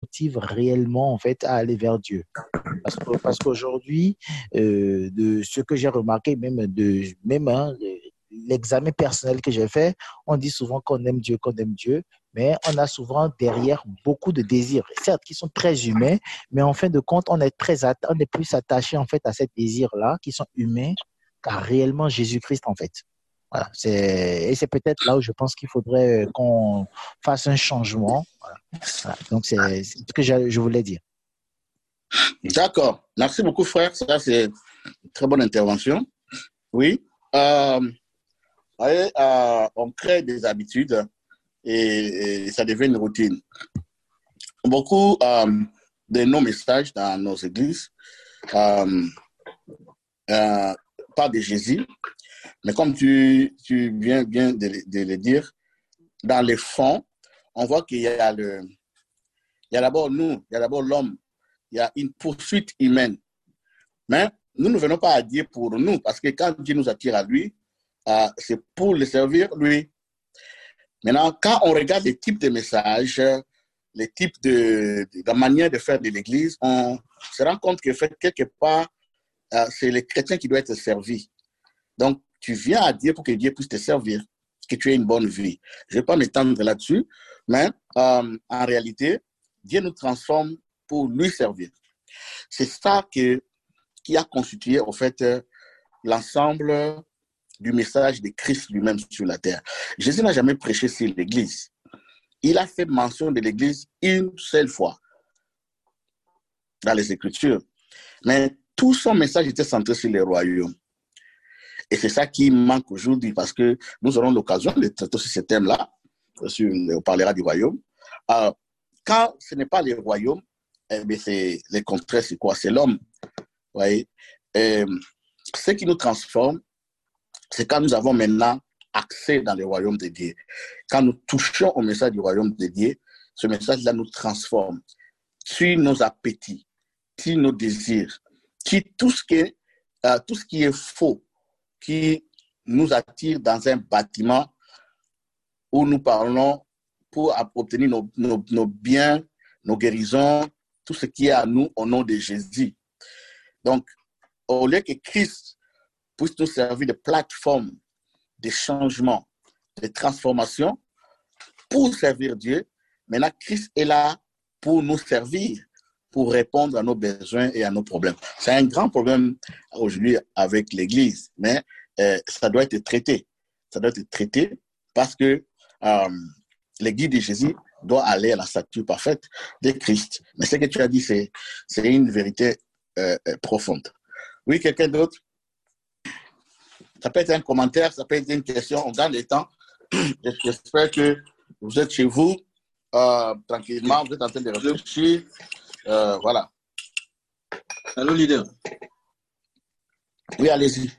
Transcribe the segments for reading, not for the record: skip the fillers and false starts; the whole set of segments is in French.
motive réellement, en fait, à aller vers Dieu. Parce qu'aujourd'hui, de ce que j'ai remarqué, même hein, l'examen personnel que j'ai fait, on dit souvent qu'on aime Dieu, mais on a souvent derrière beaucoup de désirs, certes, qui sont très humains, mais en fin de compte, on est plus attaché en fait à ces désirs-là, qui sont humains, qu'à réellement Jésus-Christ, en fait. Voilà, et c'est peut-être là où je pense qu'il faudrait qu'on fasse un changement. Voilà. Voilà. Donc, c'est ce que je voulais dire. D'accord. Merci beaucoup, frère. Ça, c'est une très bonne intervention. Oui. Voyez, on crée des habitudes et ça devient une routine. Beaucoup de nos messages dans nos églises euh, parlent de Jésus, mais comme tu viens bien de le dire, dans les fonds, on voit qu'il y a d'abord nous, il y a d'abord l'homme, il y a une poursuite humaine. Mais nous ne venons pas à Dieu pour nous, parce que quand Dieu nous attire à lui, c'est pour le servir lui. Maintenant, quand on regarde les types de messages, les types de la manière de faire de l'Église, on se rend compte que quelque part, c'est les chrétiens qui doivent être servis. Donc, tu viens à Dieu pour que Dieu puisse te servir, que tu aies une bonne vie. Je ne vais pas m'étendre là-dessus, mais en réalité, Dieu nous transforme pour lui servir. C'est ça qui a constitué, en fait, l'ensemble du message de Christ lui-même sur la terre. Jésus n'a jamais prêché sur l'Église. Il a fait mention de l'Église une seule fois dans les Écritures. Mais tout son message était centré sur le royaume. Et c'est ça qui manque aujourd'hui, parce que nous aurons l'occasion de traiter sur ce thème-là. On parlera du royaume. Quand ce n'est pas le royaume, c'est le contraire, c'est quoi? C'est l'homme. Voyez? Ce qui nous transforme, c'est quand nous avons maintenant accès dans le royaume de Dieu. Quand nous touchons au message du royaume de Dieu, ce message-là nous transforme, tue nos appétits, tue nos désirs, tue tout ce qui est faux, qui nous attire dans un bâtiment où nous parlons pour obtenir nos biens, nos guérisons, tout ce qui est à nous au nom de Jésus. Donc, au lieu que Christ puisse nous servir de plateforme de changement, de transformation pour servir Dieu, maintenant Christ est là pour nous servir, pour répondre à nos besoins et à nos problèmes. C'est un grand problème aujourd'hui avec l'Église, mais ça doit être traité. Ça doit être traité parce que l'Église de Jésus doit aller à la stature parfaite de Christ. Mais ce que tu as dit, c'est une vérité profonde. Oui, quelqu'un d'autre? Ça peut être un commentaire, ça peut être une question. On gagne le temps. J'espère que vous êtes chez vous, tranquillement, vous êtes en train de réfléchir. Voilà. Allô, leader. Oui, allez-y.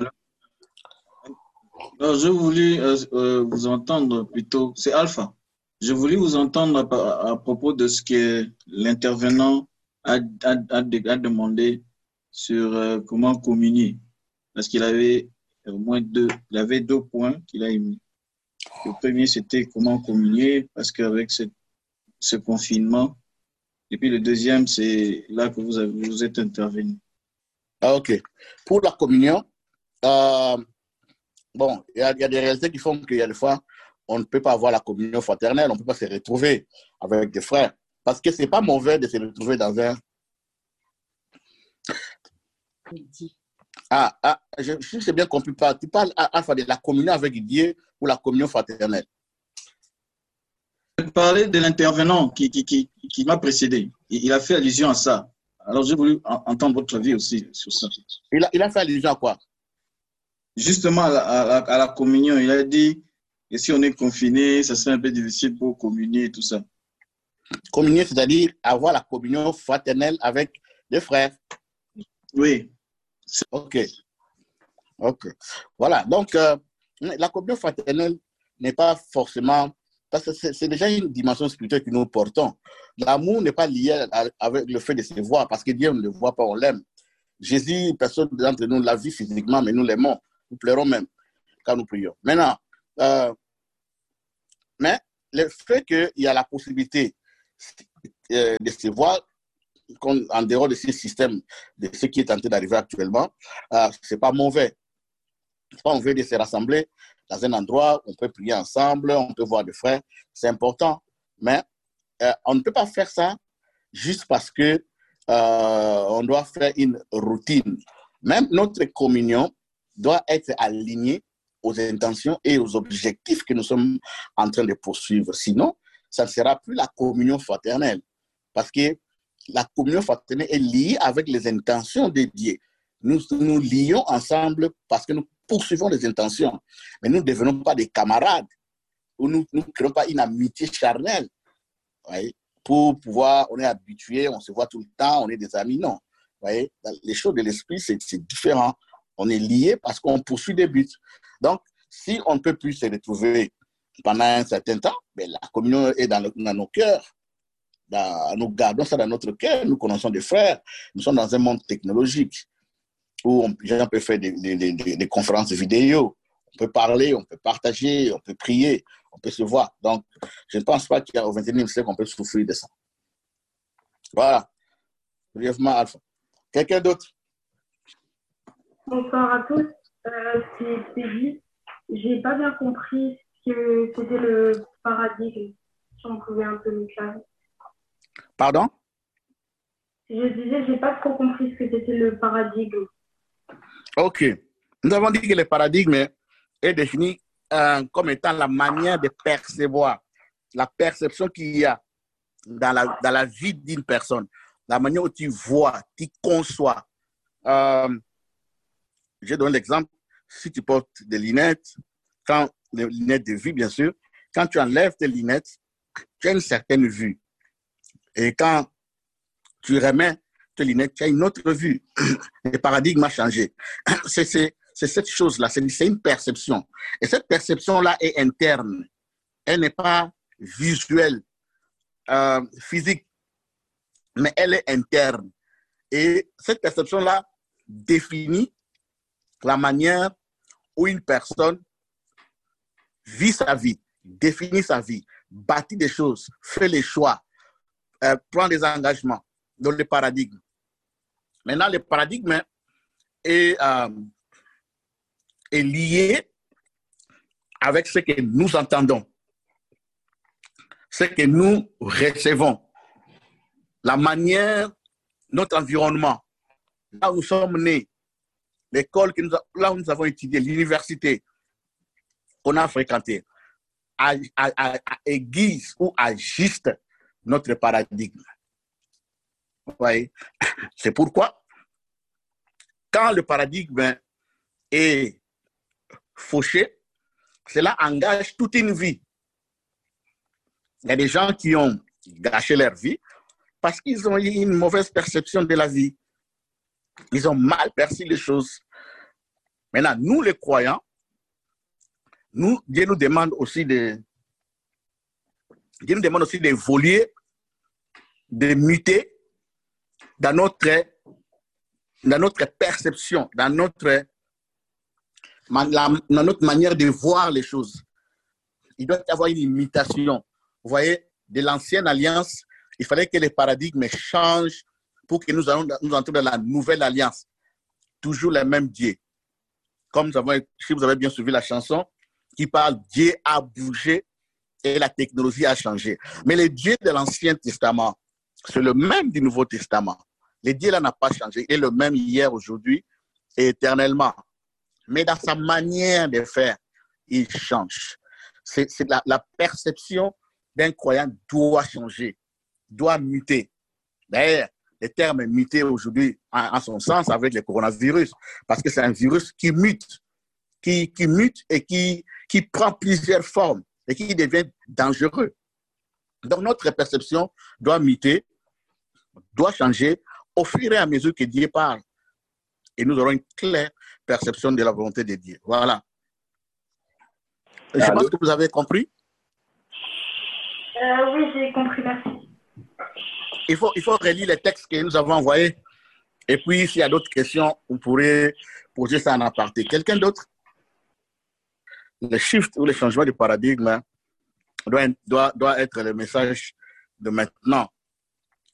Alors, je voulais vous entendre plutôt. C'est Alpha. Je voulais vous entendre à propos de ce que l'intervenant a demandé sur comment communier. Parce qu'il avait au moins deux points qu'il a émis. Le premier, c'était comment communier, parce qu'avec ce confinement. Et puis le deuxième, c'est là que vous êtes intervenu. OK. Pour la communion, bon, il y a des réalités qui font qu'il y a des fois, on ne peut pas avoir la communion fraternelle, on ne peut pas se retrouver avec des frères. Parce que ce n'est pas mauvais de se retrouver dans un... je sais bien compris. Tu parles Alpha de la communion avec Dieu ou la communion fraternelle? Je parlais de l'intervenant qui m'a précédé. Il a fait allusion à ça. Alors, j'ai voulu entendre votre avis aussi sur ça. Il a fait allusion à quoi? Justement, à la communion. Il a dit que si on est confiné, ça serait un peu difficile pour communier et tout ça. Communier, c'est-à-dire avoir la communion fraternelle avec des frères. Oui. OK. Voilà. Donc, la communion fraternelle n'est pas forcément... Parce que c'est déjà une dimension spirituelle que nous portons. L'amour n'est pas lié avec le fait de se voir, parce que Dieu ne le voit pas, on l'aime. Jésus, personne d'entre nous l'a vu physiquement, mais nous l'aimons. Nous pleurons même quand nous prions. Maintenant, mais le fait qu'il y a la possibilité se voir en dehors de ce système, de ce qui est en train d'arriver actuellement, c'est pas mauvais. C'est pas mauvais de se rassembler dans un endroit où on peut prier ensemble, on peut voir des frères, c'est important. Mais on ne peut pas faire ça juste parce que on doit faire une routine. Même notre communion doit être alignée aux intentions et aux objectifs que nous sommes en train de poursuivre. Sinon, ça ne sera plus la communion fraternelle. Parce que la communion fraternelle est liée avec les intentions dédiées. Nous nous lions ensemble parce que nous poursuivons les intentions. Mais nous ne devenons pas des camarades ou nous ne créons pas une amitié charnelle. Voyez? Pour pouvoir, on est habitué, on se voit tout le temps, on est des amis. Non. Voyez? Les choses de l'esprit, c'est différent. On est liés parce qu'on poursuit des buts. Donc, si on ne peut plus se retrouver pendant un certain temps, ben, la communion est dans nos cœurs. Nous gardons ça dans notre cœur. Nous connaissons des frères. Nous sommes dans un monde technologique où on peut faire des conférences vidéo. On peut parler, on peut partager, on peut prier, on peut se voir. Donc, je ne pense pas qu'au XXIe siècle, on peut souffrir de ça. Voilà. Brièvement, Alpha. Quelqu'un d'autre? Bonsoir à tous. C'est Peggy. J'ai pas bien compris ce que c'était le paradigme. Si on pouvait un peu nous clarifier. Pardon? Je disais, j'ai pas trop compris ce que c'était le paradigme. Ok. Nous avons dit que le paradigme est défini comme étant la manière de percevoir, la perception qu'il y a dans la vie d'une personne, la manière où tu vois, tu conçois. Je donne l'exemple, si tu portes des lunettes, des lunettes de vue, bien sûr, quand tu enlèves tes lunettes, tu as une certaine vue. Et quand tu remets tes lunettes, tu as une autre vue. Le paradigme a changé. C'est cette chose-là, c'est une perception. Et cette perception-là est interne. Elle n'est pas visuelle, physique, mais elle est interne. Et cette perception-là définit la manière où une personne vit sa vie, définit sa vie, bâtit des choses, fait les choix, prend des engagements dans le paradigme. Maintenant, le paradigme est lié avec ce que nous entendons, ce que nous recevons, la manière, notre environnement, là où nous sommes nés, l'école, là où nous avons étudié, l'université qu'on a fréquentée, aiguise ou ajuste notre paradigme. Vous voyez? C'est pourquoi, quand le paradigme est fauché, cela engage toute une vie. Il y a des gens qui ont gâché leur vie parce qu'ils ont eu une mauvaise perception de la vie. Ils ont mal perçu les choses. Maintenant, nous les croyants, Dieu nous demande aussi d'évoluer, de muter dans notre perception, dans notre manière de voir les choses. Il doit y avoir une imitation. Vous voyez, de l'ancienne alliance, il fallait que les paradigmes changent pour que nous entrions dans la nouvelle alliance. Toujours le même Dieu. Comme si vous avez bien suivi la chanson, qui parle Dieu a bougé et la technologie a changé. Mais le Dieu de l'Ancien Testament, c'est le même du Nouveau Testament. Le Dieu là n'a pas changé. Il est le même hier, aujourd'hui et éternellement. Mais dans sa manière de faire, il change. C'est la perception d'un croyant doit changer, doit muter. D'ailleurs, le terme muter aujourd'hui en son sens avec le coronavirus, parce que c'est un virus qui mute, qui mute et qui prend plusieurs formes et qui devient dangereux. Donc notre perception doit muter, doit changer au fur et à mesure que Dieu parle. Et nous aurons une claire perception de la volonté de Dieu. Voilà. Je pense que vous avez compris. Oui, j'ai compris, merci. Il faut relire les textes que nous avons envoyés. Et puis, s'il y a d'autres questions, vous pourrez poser ça en aparté. Quelqu'un d'autre? Le shift ou le changement de paradigme doit être le message de maintenant.